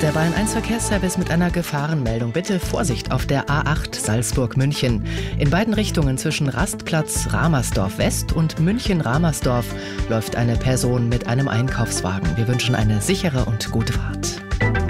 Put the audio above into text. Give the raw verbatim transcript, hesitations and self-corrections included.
Jetzt der Bayern eins Verkehrsservice mit einer Gefahrenmeldung. Bitte Vorsicht auf der A acht Salzburg-München. In beiden Richtungen zwischen Rastplatz Ramersdorf West und München-Ramersdorf läuft eine Person mit einem Einkaufswagen. Wir wünschen eine sichere und gute Fahrt.